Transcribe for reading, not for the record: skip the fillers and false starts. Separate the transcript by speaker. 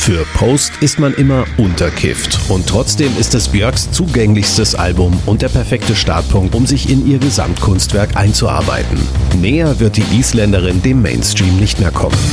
Speaker 1: Für Post ist man immer unterkifft und trotzdem ist es Björks zugänglichstes Album und der perfekte Startpunkt, um sich in ihr Gesamtkunstwerk einzuarbeiten. Näher wird die Isländerin dem Mainstream nicht mehr kommen.